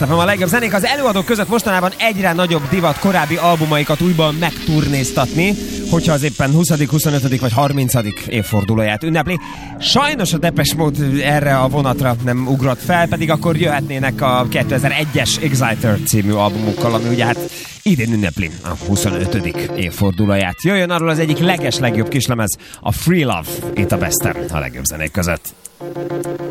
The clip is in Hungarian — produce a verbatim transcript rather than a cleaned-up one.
Kiss ef em a legjobb zenék. Az előadók között mostanában egyre nagyobb divat korábbi albumaikat újban megturnéztatni, hogyha az éppen huszadik, huszonötödik vagy harmincadik évfordulóját ünnepli. Sajnos a Depeche Mode erre a vonatra nem ugrott fel, pedig akkor jöhetnének a kétezer-egyes Exciter című albumukkal, ami ugye hát idén ünnepli a huszonötödik évfordulóját. Jöjjön arról az egyik leges legjobb kislemez, a Free Love, itt a Best-en a legjobb zenék között.